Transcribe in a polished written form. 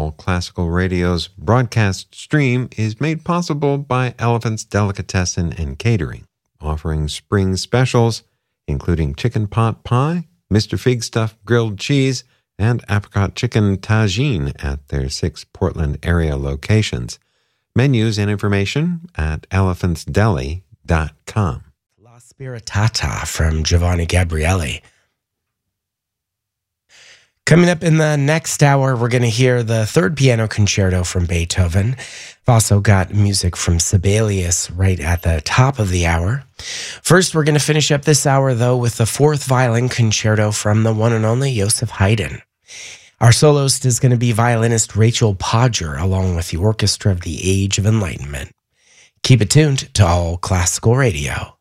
All Classical Radio's broadcast stream is made possible by Elephant's Delicatessen and Catering, offering spring specials, including chicken pot pie, Mr. Fig Stuff grilled cheese, and apricot chicken tagine at their 6 Portland area locations. Menus and information at elephantsdeli.com. La Spiritata from Giovanni Gabrieli. Coming up in the next hour, we're going to hear the 3rd piano concerto from Beethoven. We've also got music from Sibelius right at the top of the hour. First, we're going to finish up this hour, though, with the 4th violin concerto from the one and only Joseph Haydn. Our soloist is going to be violinist Rachel Podger, along with the Orchestra of the Age of Enlightenment. Keep it tuned to All Classical Radio.